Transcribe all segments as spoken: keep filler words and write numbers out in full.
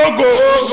lógo.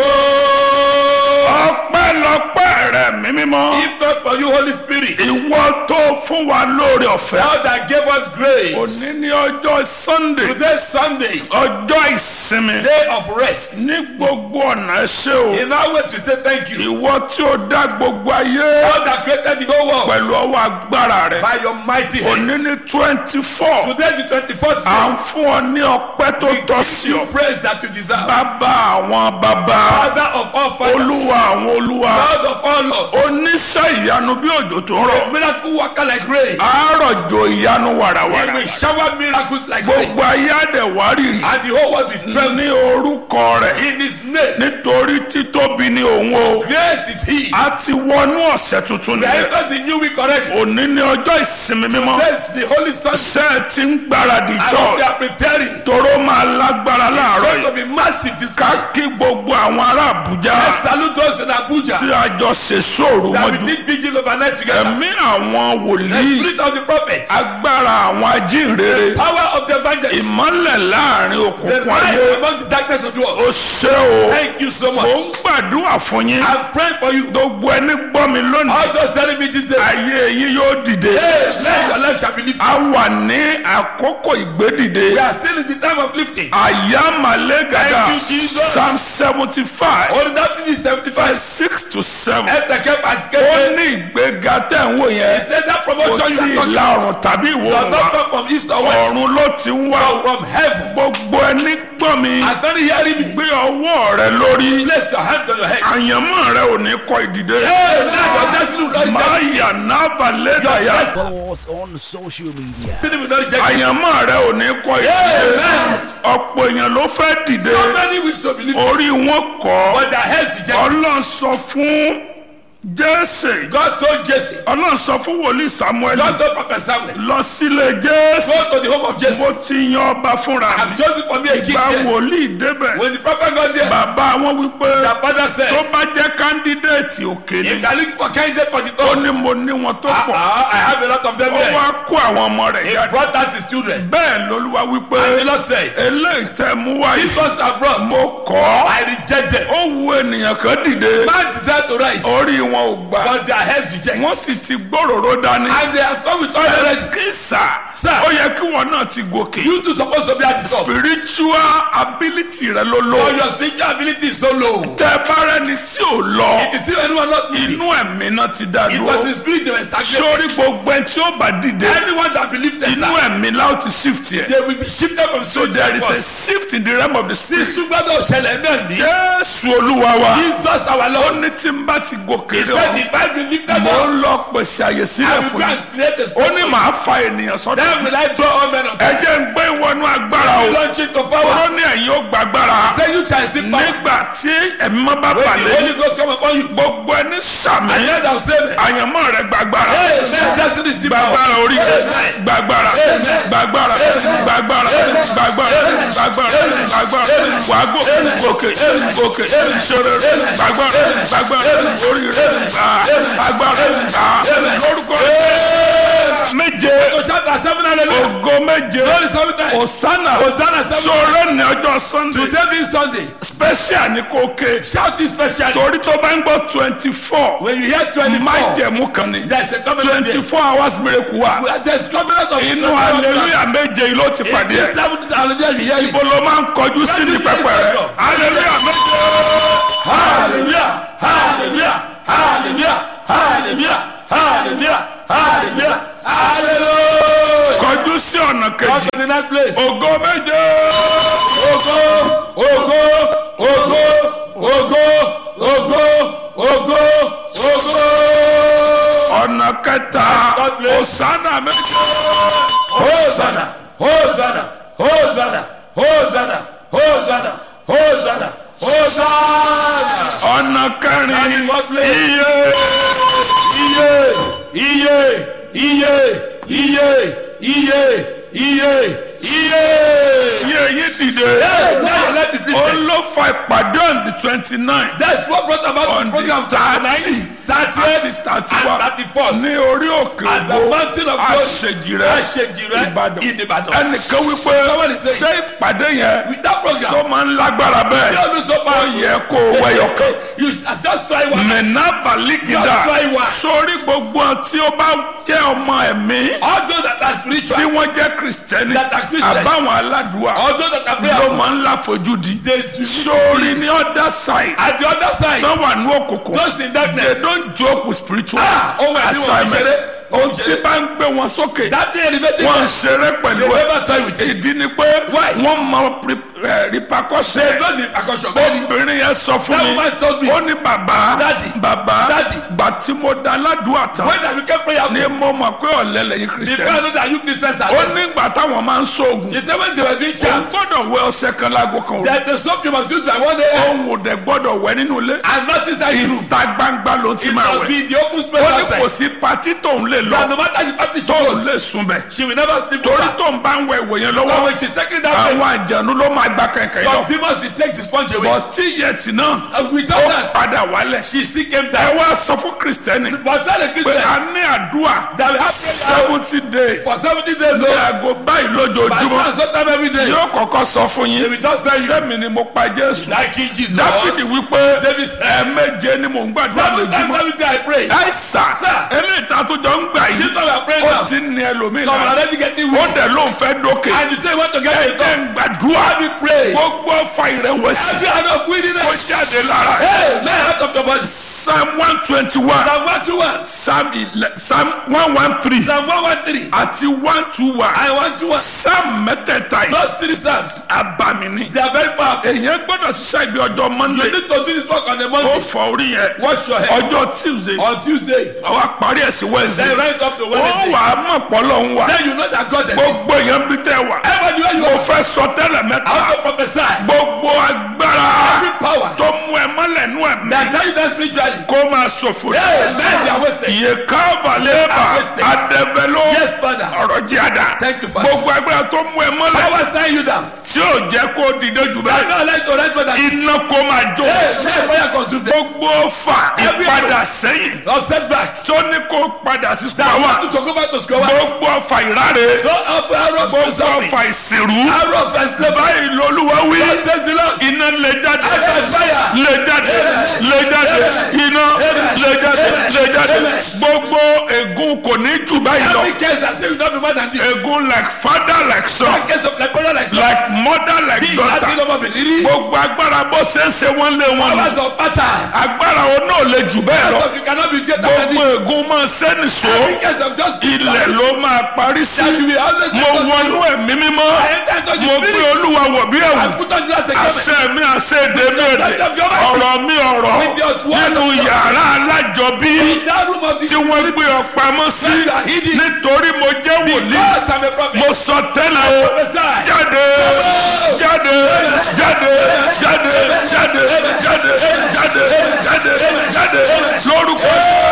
Ọpẹ́lọpẹ́ rẹ̀ mímímọ́. If not for you, Holy Spirit, Ìwọ tó fún wa lóore ọ̀fẹ́. God that gave us grace. Òní ní ọjọ́ Sunday. Today, Sunday, Ọjọ́ ìsinmi. day of rest. Ní gbogbo ọ̀nà ẹ ṣé o. In our ways, we say thank you. Ìwọ tí ó dá gbogbo ayé. God that created the whole world Pẹ̀lú ọwọ́ agbára rẹ̀. by your mighty hand. Òní ní twenty-four. Today, the twenty-fourth À day, ń fún ọ ní ọpẹ́ tó tọ́ sí you ọ. praise that you deserve. Bàbá àwọn bàbá. Father of all fathers, Olúwa àwọn olúwa. Lord of all lords, Oníṣẹ́ ìyanu bí òjò tó ń rọ̀. miracle worker like rain. Àárọ̀jò ìyanu He wàràwàrà. will shower miracles like rain. Gbogbo ayé àdẹ̀wárìrì. And the whole world will tremble Ní orúkọ rẹ̀. in his name. Nítorí títóbi ni òun o. Great is he. A ti wọnú ọ̀sẹ̀ tuntun We nìyẹn. entered the new week already. Òní ní ọjọ́ ìsinmi mímọ́. Today is the Holy Sunday. Ṣé ẹ ti ń gbáradì And we jọ? are preparing. Toró máa lágbára láàárọ̀ It's going to yìí. be massive this Ká week. kí gbogbo àwọn ará Àbújá Let's salute those in Abuja tí a jọ ṣe sóòrù that we mọ́jú. did vigil overnight together. Ẹ̀mí àwọn The wòlíì. spirit of the prophets, Agbára àwọn ajínrere. power of the evangelist, Ìmọ́lẹ̀ láàrin the òkùnkùn light ayé. among the darkness of the world. Ó ṣé o. Thank you so Mo much. ń gbàdúrà fún yín. I'm praying for you. Gbogbo ẹni gbọ́ mi lónìí. All those telling me this day, Ayé yín yóò dìde. hey, let your life shall be lifted. A wà ní àkókò ìgbédìde. We are still in the time of lifting. Àyàmàlégàdà. Thank you, Jesus. Psalm seventy-five. Only that is seventy-five. Verse six to seven. Esther kept Ó asking. ní ìgbéga tẹ̀ ń wò He yẹn. said that Kò promotion sí you are talking ìlà ọ̀run tàbí ìwọ̀ does ọ̀run not wá. come from east or west, Ọ̀run ló ti ń wá. but from heaven. Gbogbo ẹni gbọ́ mi. As many hearing me, Gbé ọwọ́ rẹ lórí. place your hand on your head. Àyànmọ́ rẹ ò ní kọ ìdìde. Hey, now your destiny will not reject Máa you. yà náà lẹ́dà yá. Follow us on social media. Destiny will not reject you. Àyànmọ́ rẹ ò ní kọ ìdìde. Amen. Ọ̀pọ̀ èèyàn ló fẹ́ dìde. So many wish to believe, Orí wọn kọ́. but their heads reject. Ọlọ́run sọ fún Jésè. God told Jesse, Ọlọ́run sọ fún wòlíì Samuel. God told Prophet Samuel, Lọ sílé Jésè. go to the home of Jesse. Mo ti yan ọba fúnra mi. I've chosen for me a king Gba there. wòlíì débẹ̀. When the prophet got there, Bàbá wọn wípé their father tó said, bá jẹ́ kándídéètì òkè ni. if they look for candidate for the Ó throne, ní mo ní wọn tó pọ̀. uh-uh, I have a lot of them Ó here. wá kó àwọn ọmọ rẹ̀ He jáde. brought out his children. Bẹ́ẹ̀ lolúwa And the wípé Lord said, eléyìí tẹ́ mú wáyé. these ones are brought. Mo kọ́. I reject them. Ó wu ènìyàn kan dìde. Man desire to rise, Orí wọn ò gbà. but their heads reject. Wọ́n sì ti gbòòrò dání. And they have come with all the rest. Kí sà. Sir. Ó yẹ kí wọn náà ti gòkè. You two supposed to be at the top. Spiritual ability rẹ ló But lò. your spiritual ability is so low. Tẹ bára ẹni tí ò lọ. If you see anyone not moving, Inú ẹ̀mí náà ti dá it was dúró. the spirit they were stagnated. Sórí gbogbo ẹni tí ó bá dìde. Anyone that believed that, Inú ẹ̀mí láò ti shift yẹ. they will be shifted from So spirit there to is a force. shift in the realm of the spirit. Sísúgbádọ̀ ṣẹlẹ̀ náà ní. Jésù Olúwa wa. Jesus our Ó Lord. ní tí n bá ti gòkè He lọ. said if I be lifted Mo up, ń lọ pèsè àyè I sílẹ̀ will fún go yín. and create a Ó ní spirit. màá fa ènìyàn sọ́dọ̀. Then will I draw all men of Ẹ jẹ́ ń gbé ìwọnú agbára o. launch into Ó power. ní ẹ̀yin ó gbàgbára. Say you shall see power. Nígbà tí ẹ̀mí mọ́ bá When the balẹ̀. Holy Ghost come upon you, Gbogbo ẹni sàmì. and then thou say, Àyànmọ́ rẹ̀ gbàgbára. hey, man, destiny is the power. Gbàgbára orí rẹ̀. Gbàgbára. Gbàgbára. Gbàgbára. Gbàgbára. Gbàgbára. Gbàgbára. Wàá gòkè. Gòkè. Gòkè. Ṣeré. Gbàgbára. Gbàgbára. Orí rẹ̀. Gbàgbára. Lórúkọ rẹ̀. Méje. To shout at seven hallelujah. Ògo méje. Glory seven times. Hosanna. Hosanna seven Sọ̀rọ̀ ní ọjọ́ Sunday. Today being Sunday, Special ní kò ké. shout it specially. Torí tó bá ń gbọ́ twenty four. When you hear twenty-four, Májẹ̀mú kan ni. there's a covenant twenty there. four hours miracle wa. Well, there's covenant of Inú hallelujah méje yìí ló ti In pàdé this ẹ̀. seventh hallelujah, you hear it. Ibo ló máa ń kọjú sí ní pẹpẹ rẹ̀. Hallelujah méje. Hallelujah, hallelujah, hallelujah, hallelujah, hallelujah, hallelujah, hallelujah. Kọjú sí ọ̀nà Come kejì. to the next place. Ògo méje. Ogo, ogo, ogo, ogo, ogo, ogo, ogo. Ọ̀nà kẹta. God bless. Hosanna méje. Hosanna, Hosanna, Hosanna, Hosanna, Hosanna, Hosanna, Hosanna. Ọ̀nà kẹrin. Daddy, God bless. Iye. Iye, iye, iye, iye, iye, iye, iye. ayé yín dìde. Hey, now your life is ó lifted. ló fa ìpàdé on the twenty nine. That's what brought about On the program the twenty-nine, thirtieth, thirty and one thirty-first. ní orí òkè At the ògbó mountain of God. àṣejìrẹ́ Àṣejìrẹ́ Ìbàdàn. in Ìbàdàn. ẹnìkan wípé Someone is saying, ṣé ìpàdé yẹn with that program, sọ máa ń lágbára you bẹ́ẹ̀ don't know so ó far. yẹ kó o wẹ̀yọ̀ kan. You are just try one. mẹ̀nàfà lígìdá Just try one. sórí gbogbo tí ó bá jẹ́ ọmọ ẹ̀mí All those that are tí spiritual, wọ́n jẹ́ kìrìsìtẹ́nì that are Christians, àbáwọn aládùúwà all those that are ló prayer, máa ń láfojúdi. they do sórí ní other side at the other side, tó wà ní òkùnkùn those in they darkness, don't joke with spiritual Ah, ohun ẹ̀mí wọn kì í assignment. ṣeré. ohun tí bá ń gbé wọn sókè that day elevated wọ́n ń them, ṣeré pẹ̀lú they ẹ̀. never toy with it. ìdí ni pé Why? wọ́n mọ pre- eh, repercussion. They know the percussion. Bẹ́ẹ̀ni, obìnrin yẹn sọ fún that mi woman told me, ó ní bàbá Daddy, bàbá Daddy. gbà tí mo da aládùúgbò tán when I became prayer, ni mo mọ̀ pé ọ̀lẹ lẹ́yìn the kristian. prayer know that you Christians are ó less. ní gbà táwọn máa ń sóògùn You say when they were doing òun chants, gbọ́dọ̀ wẹ ọṣẹ kan láago kan òru that the soap you must use by one a.m. òun ò dẹ̀ gbọ́dọ̀ wẹ nínú ilé and not inside the room. ìta gbangba ló ti It máa must wẹ̀. be the open space ó ní kò outside. sí patí tóun lè That lọ no matter the party she tóun goes, lè sùn bẹ̀ she will never sleep torí over. tóun bá ń wẹ ìwò yẹn So lọ́wọ́ when she's taking that àwọn bed, àjẹnú ló máa gba kẹ̀kẹ́ some lọ demons will take the sponge away. bọ̀ tí yẹtì náà And without ó that, padà wálẹ̀. she still came ẹ down. wá sọ fún kristẹni But tell the pé Christian a ní àdúrà that we have prayer seventy days for seventy days ní old. aago báyìí By lójoojúmọ́ sometime every day. yóò kọ́kọ́ sọ fún They yín will just tell you, sẹ́mi ni mo pa jésù like in Jesus. dáfídì wípé David said, ẹ̀ẹ̀méje ni mò ń gbàdúrà seven times lójúmọ́ every day I pray. àìsà Sir. eléyìí tá a tó jọ ń gbà This yìí one we are praying ó now. ti ní ẹlòmíì Some are náà already getting ó weak. dẹ̀ ló ń fẹ́ dókè And you say you want to get a ẹ̀jẹ̀ gun. ń gbàdúrà Let me pray. gbogbo ọfà ìrẹ̀wẹ̀sì Every hand of ó weakness. jáde lára Hey, man, out of your body. psalm one twenty one Psalm one two one. psalm ele- psalm one one three Psalm one one three. àti one two one I want to one. psalm mẹ́tẹ̀ẹ̀ta yìí Those three psalms, abami ni they are very powerful. èyàn gbọ́dọ̀ ṣiṣẹ́ ibi ọjọ́ You monday need to do this work on a ó Monday. fọ orí yẹn Wash your head. ọjọ́ tuesday On Tuesday, àwa parí ẹ̀ sí wednesday then right up to ó Wednesday. wà á mọ̀ pọ́lọ́ ń wà Then you know that God exists. gbogbo èèyàn bí tẹ́ wà Everybody where you mo are, fẹ́ sọ tẹ́lẹ̀ mẹ́ta how to prophesy. gbogbo agbára Every power tó mú ẹ mọ́lẹ̀ nú ẹ̀mí that tell you that spiritually. kó máa ṣòfò Yes, man, they are wasted. iye káàbàlẹ́bà They are wasted. adẹ́bẹ̀ló Yes, Father. ọ̀rọ̀ jẹ́ àdá Thank you, Father. gbogbo agbára tó mú ẹ mọ́lẹ̀ Powers tying you down. tí ò jẹ́ kó dìde jù I bẹ́ẹ̀ don't like to write more than iná kó máa jó Yes, man, fire consume them. gbogbo fà Every ìpadà sẹ́yìn Of setback. tó ní kó padà sí That sùpàwà want to go back to square one. gbogbo fà ìráre Don't offer arrows to gbogbo something. fà ìsìnrú Arrows and slavery. báyìí lolúwa wí God says the Lord. iná lè jáde I said fire. lè jáde lè jáde iná lè jáde lè jáde gbogbo ègún kò ní jù báyìí lọ Every case that say you don't be more than this. ègún like father like son One case of like brother like son. like mother like Bí ìyá tí daughter lọ́mọ bìnrin rí. gbogbo agbára bó ṣe ń ṣe wọ́n lé wọn lọ Powers of pattern. agbára wọn náà lè jù bẹ́ẹ̀ lọ Powers of you cannot be greater than gbogbo this. ègún máa sẹ́ni so Every case of just ilẹ̀ ló máa parí sí that you will always mo wọnú ẹ̀mí mímọ́ I enter into the mo gbé spirit. olúwa wọ̀ bí I ẹ̀wù put on you as a garment. àṣẹ mi àṣẹ èdè mi èdè With the sight of your mighty. ọ̀rọ̀ mi ọ̀rọ̀ With your word nínú of God. yàrá alájọbí In that room of the tí wọ́n gbé ọ pamọ́ sí Where you are hidden. nítorí mo jẹ́ wòlíì Because I'm a prophet. mo sọ tẹ́lẹ̀ o Prophesy. jáde jáde jáde jáde jáde jáde jáde jáde jáde lórúkọ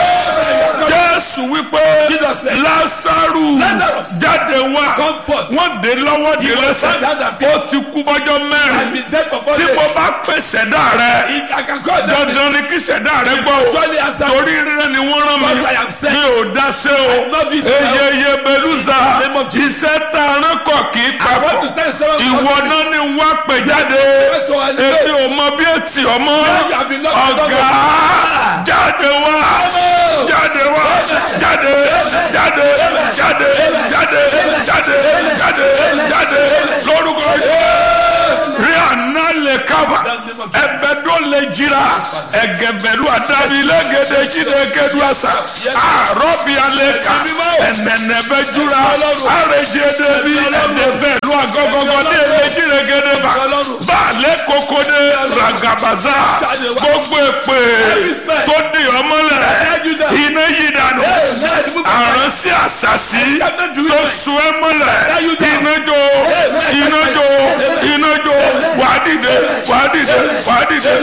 jésù wípé Jesus said, lásàrù Lazarus, jáde wá come forth. wọ́n dé lọ́wọ́ dé He was lẹ́sẹ̀ found out and feet. ó ti kú fọ́jọ́ I've mẹ́rin been dead for four tí days. mo bá pèsè dá rẹ If I can call them. dandan ni kí ṣẹ̀dá rẹ gbọ́ o Surely answer. torí rírẹ́ ni wọ́n rán mi Because I am sent. mi ò dá sé o I'm not doing it now. eyeye beluza In the name of Jesus. iṣẹ́ tá a rán kọ̀ kì í I want papọ̀ to stand strong. ìwọ náà ni wọ́n pè jáde First of all, èmi ò mọ bí ètì ọmọ you have been locked in ọ̀gá jáde wá jáde wá jáde jáde jáde jáde jáde jáde jáde lórúkọ rí àná lè kábà ẹbẹ dó lè jira ẹgẹbẹlu adarí lẹgẹdẹ jíde kẹdu àṣà àrọbì alẹ ká ẹnẹnẹ bẹ jura àrèjẹ dẹbi ẹdẹbẹlu agọgọgọ ní ẹlẹjìrẹ gẹdẹ bá balẹ koko de ragabaza gbogbo èpè tó di ọmọlẹ iná yìí dànù àránsí àṣàṣì tó sun ẹ mọ́lẹ̀ iná jó iná jó iná jó wàá dìde wàá dìde wàá dìde wàá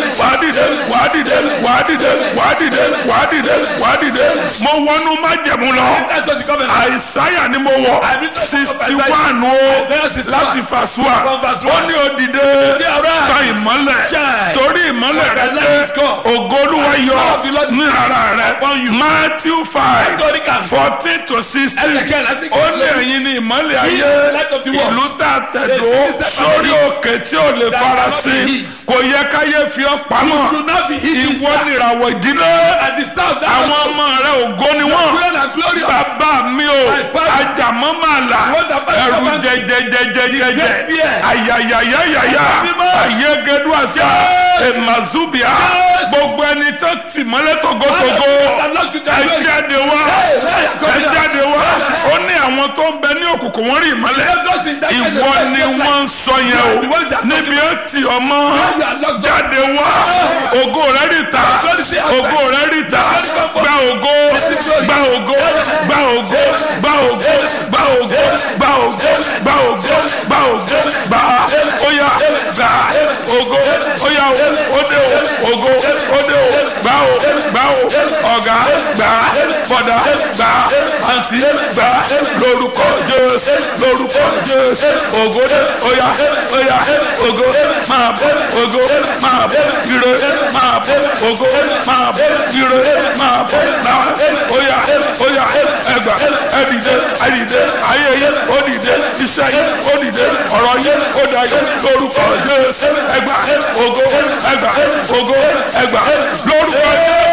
dìde wà á dìde wà á dìde wà á dìde wà á dìde wà á dìde mo wọnú májẹ̀mú lọ That's what you come and àìsáyà ni mo wọ sixty one o láti fàṣùà ó ní òdìdé ka ìmọ́lẹ̀ torí ìmọ́lẹ̀ rẹ dé ògo Olúwa yọ ní ara rẹ Matthew five fourteen to sixteen ó ní ẹ̀yin ní ìmọ́lẹ̀ ayé ìlú tá a tẹ̀dó sórí òkè tí ò lè farasin kò yẹ káyé fi ọ́ pamọ́ ìwọ nìràwọ̀ ìdílé àwọn ọmọ rẹ ògo ni wọ́n bàbá mi o ajamọ́ máa là ẹ̀rù jẹjẹjẹjẹjẹ ayayayayaya ayégedu àṣà emazubia gbogbo ẹni tó tì mọ́lẹ̀ togotogo ẹ jáde wá ẹ jáde wá ó ní àwọn tó ń bẹ ní òkùnkùn wọ́n rí ìmọ́lẹ̀ ìwọ ni wọ́n ń sọ yẹn o níbi ó tì ọmọ jáde wá ògo rẹ rí ta ògo rẹ rí ta gba ògo gba ògo gba ògo gba ògo gba ògo gba ògo gba ògo gba ògo gba óyá gba ògo óyá òde ògo òde gba o gba o ọ̀gá gba bọ̀dá gba àǹtí gba lórúkọ Jésù lórúkọ Jésù ògo dé óyá óyá ògo máa bọ̀ ògo máa bọ̀ ire máa bọ̀ ògo máa bọ̀ ire máa bọ̀ náà óyá óyá ẹgbà ẹdìdé ẹdìdé ayé yẹ òdìdé iṣẹ́ yẹ òdìdé ọ̀rọ̀ yẹ òdàyẹ lórúkọ Jésù ẹgbà ògo ẹgbà ògo ẹgbà lórúkọ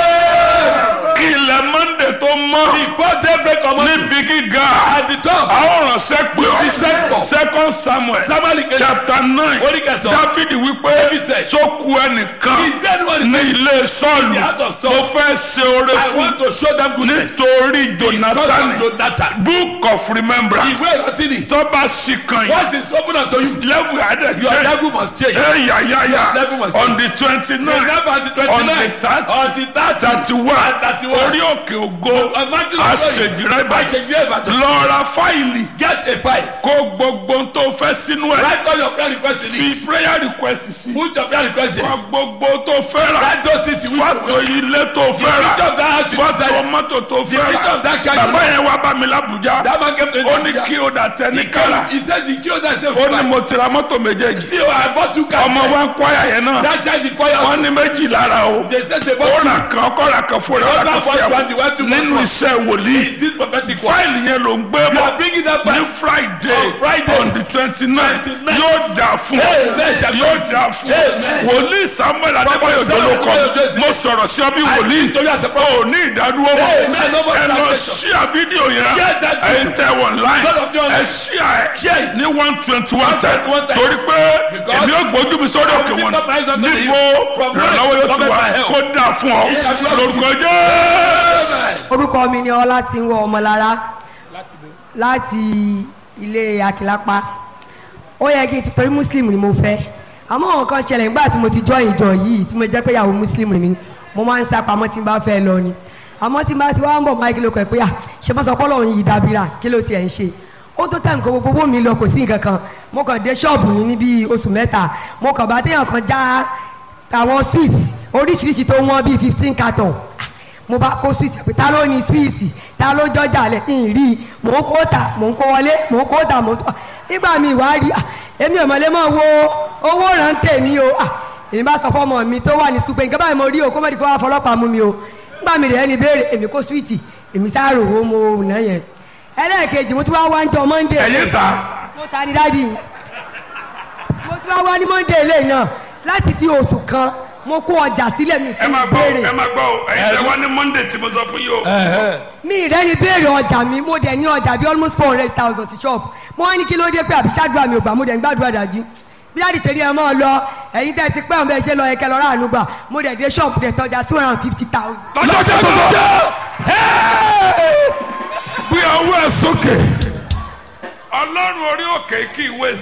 kí ilẹ̀ Monday tó mọ́ níbi gíga àwọn ọ̀ránṣẹ́ pé ọ́ second Samuel chapter nine Dáfídì wípé sókù ẹnìkan ní ilé Sọ́ọ̀lù mo fẹ́ ṣe oore fún nítorí Jonathan book of remembrance tó bá ṣì kàn yín level adẹ́jẹ́ ẹ̀yàyàyà on the twenty nine on the thirty thirty one orí òkè ògo àṣejìrẹ́ ìbàdàn lọ ra fáìlì kó gbogbo tó fẹ́ sínú ẹ̀ fi prayer request sí kó gbogbo tó fẹ́ rà fọ́tò ilé tó fẹ́ rà fọ́tò mọ́tò tó fẹ́ rà bàbá yẹn wá bá mi l'Abuja ó ní kí o dà tẹ ní kálá ó ní mo tira mọ́tò méjèèjì ọmọ wa ń kwaya yẹn náà wọ́n ní méjì lára o ó rà kan ọkọ rà kan fún rẹ̀ nínú iṣẹ́ wòlíì fáìlì yẹn ló ń gbé bọ̀ ní Friday on the twenty nine yóò dà fún yóò dà fún wòlíì Samuel Adébáyọ̀ Jolókọ mo sọ̀rọ̀ sí ọ bí wòlíì ò ní ìdádúró mọ́ ẹ lọ ṣíà fídíò yẹn ẹ ń tẹ wọn láì ẹ ṣíà ẹ ní one twenty one time torí pé èmi ò gbójú mi sórí òkè wọn níbo ìrànlọ́wọ́ yóò ti wá kó dà fún ọ lórúkọ Jésù. orúkọ mi ni ọlá tí ń wọ ọmọlára láti ilé Akilapa ó yẹ kí n ti torí muslim ni mo fẹ́ àmọ́ àwọn kan ṣẹlẹ̀ nígbà tí mo ti join ìjọ yìí tí mo jẹ́ pé ìyàwó muslim ni mo máa ń sá pamọ́ tí n bá fẹ́ lọ ni àmọ́ tí n bá ti wá ń bọ̀ máa kí ló kọ̀ pé à ṣe máa sọ pé Ọlọ́run yìí dábìrà kí ló tiẹ̀ ń ṣe ó tó tẹ̀ nǹkan gbogbo mi lọ kò sí nǹkan kan mo kàn dé ṣọ́ọ̀bù ní níbi oṣù mẹ́ta mo kàn bá téèyàn kan já àwọn sweet oríṣiríṣi tó wọ́n bíi fifteen carton mo bá kó sweet pé ta ló ní sweet ta ló jọjà lẹ ń rí mò ń kó ta mò ń kó wọlé mò ń kó ta mò ń tọ nígbà mi wá rí èmi ò mọ̀lẹ́ mọ̀ wo owó rántẹ̀ mi o èmi bá sọ fọmọ mi tó wà ní sukùl pé nǹkan báyìí mo rí o kó mọ̀ ní kó wá fọlọ́pàá mú mi o nígbà mi rẹ̀ ẹni béèrè èmi kó sweet èmi sáàrò owó mo nà yẹn ẹlẹ́ẹ̀kejì mo tún wá wá ń jọ Monday ẹ̀yìn ta mo ta ní dáàdi mo tún wá wá ní Monday lẹ́yìn náà láti fi oṣù kan mo kó ọjà sílẹ̀ mi fún ìbéèrè. ẹ máa gbọ́ ọ ẹ̀yin tẹ wá ní Monday tí mo sọ fún yìí o. mi rẹ ni béèrè ọjà mi mo dẹ̀ ní ọjà bíi almost four hundred thousand sí shop mo wá ní kí ló dé pé àbí ṣáàdúrà mi ò gbà mo dẹ̀ ń gbàdúrà dájú bí láti ṣe ní ẹ máa lọ ẹ̀yin tẹ́ ti pẹ́ òun bẹ́ẹ̀ ṣe lọ ẹ̀kẹ́ lọ́rọ́ àánú gbà mo dẹ̀ dé shop dẹ̀ tọ́jà two hundred and fifty thousand. lọ́jọ́ tó sọ́jọ́ gbé ọwọ́ ẹ̀ sókè Ọlọ́run orí òkè kí ìwé